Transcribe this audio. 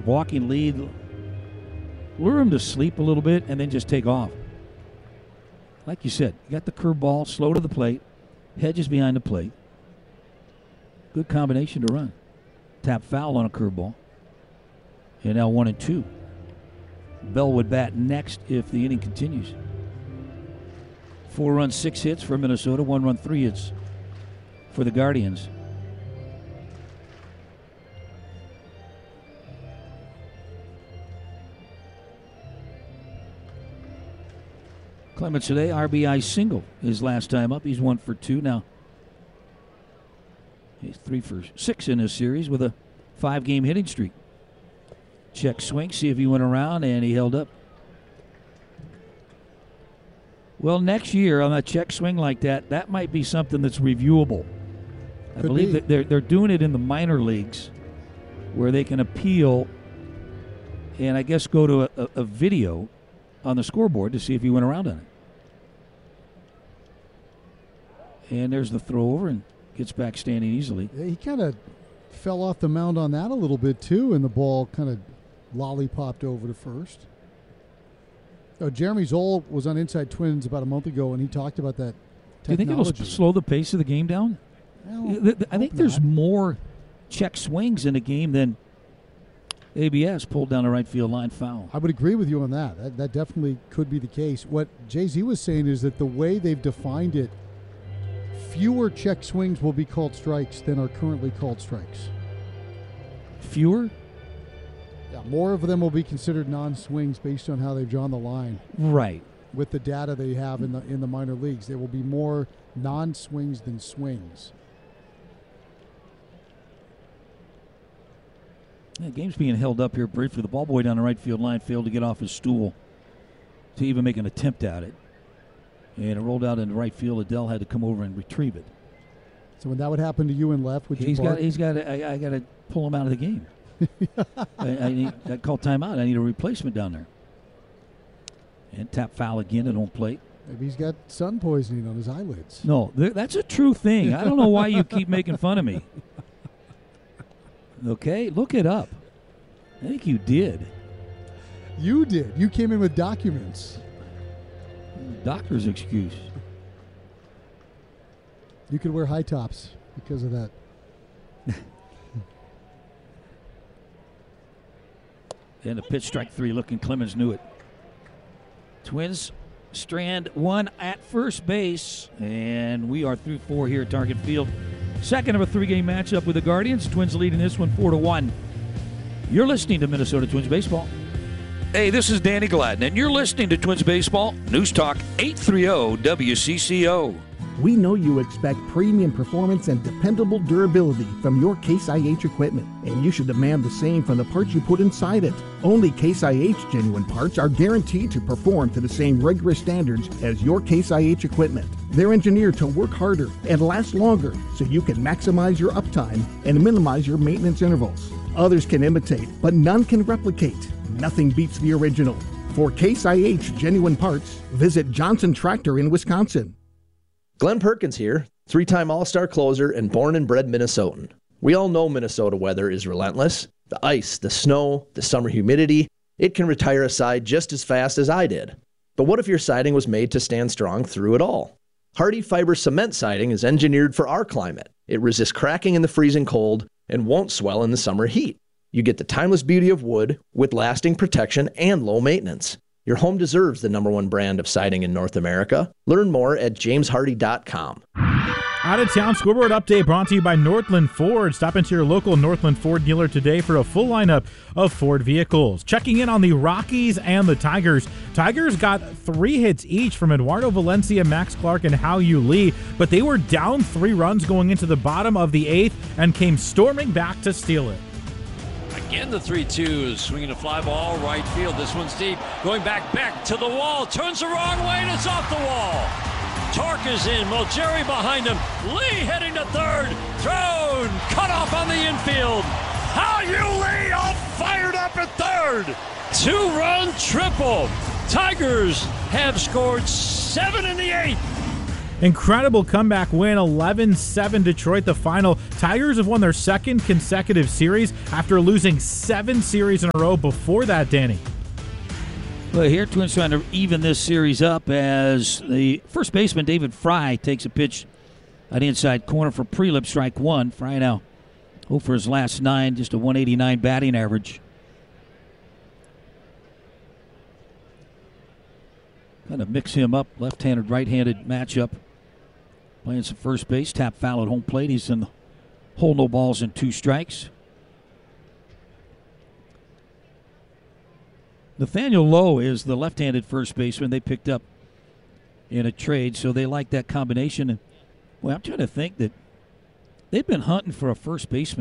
walking lead, lure him to sleep a little bit, and then just take off. Like you said, you got the curveball, slow to the plate, hedges behind the plate. Good combination to run. Tap foul on a curveball. And now 1-2. Bell would bat next if the inning continues. 4 runs, 6 hits for Minnesota. 1 run, 3 hits for the Guardians. Clemens today, RBI single his last time up. He's 1 for 2 now. He's 3 for 6 in this series with a 5-game hitting streak. Check swing, see if he went around, and he held up. Well, next year on a check swing like that, that might be something that's reviewable. I believe that they're doing it in the minor leagues where they can appeal and I guess go to a video on the scoreboard to see if he went around on it. And there's the throw over and gets back standing easily. Yeah, he kind of fell off the mound on that a little bit too, and the ball kind of lollipopped over to first. Oh, Jeremy Zoll was on Inside Twins about a month ago, and he talked about that technology. Do you think it'll slow the pace of the game down? Well, I think there's more check swings in a game than ABS pulled down the right field line foul. I would agree with you on that. That definitely could be the case. What Jay-Z was saying is that the way they've defined it, fewer check swings will be called strikes than are currently called strikes. Fewer? Yeah, more of them will be considered non-swings based on how they've drawn the line. Right. With the data they have in the minor leagues, there will be more non-swings than swings. Yeah, game's being held up here briefly. The ball boy down the right field line failed to get off his stool to even make an attempt at it. And it rolled out into right field. Adele had to come over and retrieve it. So when that would happen to you in left, would you bark? I got to pull him out of the game. I call timeout. I need a replacement down there. And tap foul again at home plate. Maybe he's got sun poisoning on his eyelids. No, that's a true thing. I don't know why you keep making fun of me. Okay, look it up. I think you did. You did. You came in with documents. Doctor's excuse. You could wear high tops because of that. And a pitch, strike 3, looking. Clemens knew it. Twins strand 1 at first base, and we are through 4 here at Target Field. Second of a 3-game matchup with the Guardians. Twins leading this one 4-1. You're listening to Minnesota Twins Baseball. Hey, this is Danny Gladden, and you're listening to Twins Baseball, News Talk 830 WCCO. We know you expect premium performance and dependable durability from your Case IH equipment, and you should demand the same from the parts you put inside it. Only Case IH genuine parts are guaranteed to perform to the same rigorous standards as your Case IH equipment. They're engineered to work harder and last longer so you can maximize your uptime and minimize your maintenance intervals. Others can imitate, but none can replicate. Nothing beats the original. For Case IH genuine parts, visit Johnson Tractor in Wisconsin. Glenn Perkins here, 3-time All-Star closer and born and bred Minnesotan. We all know Minnesota weather is relentless. The ice, the snow, the summer humidity, it can retire a side just as fast as I did. But what if your siding was made to stand strong through it all? Hardy Fiber Cement Siding is engineered for our climate. It resists cracking in the freezing cold and won't swell in the summer heat. You get the timeless beauty of wood with lasting protection and low maintenance. Your home deserves the #1 brand of siding in North America. Learn more at jameshardy.com. Out of town scoreboard update brought to you by Northland Ford. Stop into your local Northland Ford dealer today for a full lineup of Ford vehicles. Checking in on the Rockies and the Tigers. Tigers got 3 hits each from Eduardo Valencia, Max Clark, and Hao-Yu Lee, but they were down 3 runs going into the bottom of the 8th and came storming back to steal it. Again, the 3-2, swinging a fly ball, right field. This one's deep, going back to the wall, turns the wrong way, and it's off the wall. Torque is in, Mulgeri behind him, Lee heading to third, thrown, cut off on the infield. Hao-Yu Lee all fired up at third. 2-run triple. Tigers have scored 7 in the 8th. Incredible comeback win, 11-7 Detroit, the final. Tigers have won their second consecutive series after losing 7 series in a row before that, Danny. Well, here Twins trying to even this series up as the first baseman, David Fry, takes a pitch on the inside corner for Prelip, strike one. Fry now 0 for his last 9, just a 189 batting average. Kind of mix him up, left-handed, right-handed matchup. Playing some first base, tap foul at home plate. He's in the hole, no balls and 2 strikes. Nathaniel Lowe is the left-handed first baseman they picked up in a trade, so they like that combination. And well, I'm trying to think that they've been hunting for a first baseman